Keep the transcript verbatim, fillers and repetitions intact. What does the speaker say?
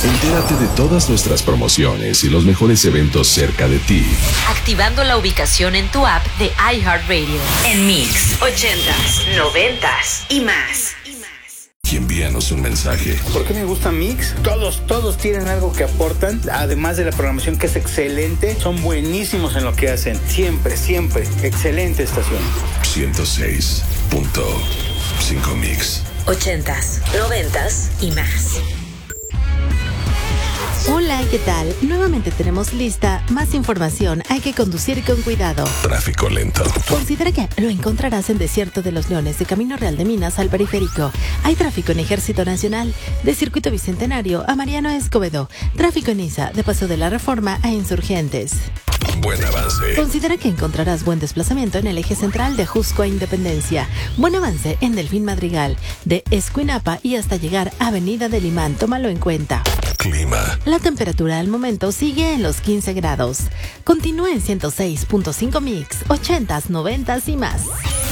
Entérate de todas nuestras promociones y los mejores eventos cerca de ti. Activando la ubicación en tu app de iHeartRadio. En Mix, ochentas, noventas y más. Y envíanos un mensaje. ¿Por qué me gusta Mix? Todos, todos tienen algo que aportan. Además de la programación que es excelente, son buenísimos en lo que hacen. Siempre, siempre. Excelente estación. ciento seis punto cinco Mix. Ochentas, noventas y más. Hola, ¿qué tal? Nuevamente tenemos lista más información. Hay que conducir con cuidado. Tráfico lento. Considera que lo encontrarás en Desierto de los Leones, de Camino Real de Minas al Periférico. Hay tráfico en Ejército Nacional, de Circuito Bicentenario a Mariano Escobedo. Tráfico en Iza, de Paseo de la Reforma a Insurgentes. Buen avance. Considera que encontrarás buen desplazamiento en el eje central de Jusco a Independencia. Buen avance en Delfín Madrigal, de Escuinapa y hasta llegar a Avenida del Imán. Tómalo en cuenta. Clima. La temperatura al momento sigue en los quince grados. Continúa en ciento seis punto cinco Mix, ochentas, noventas y más.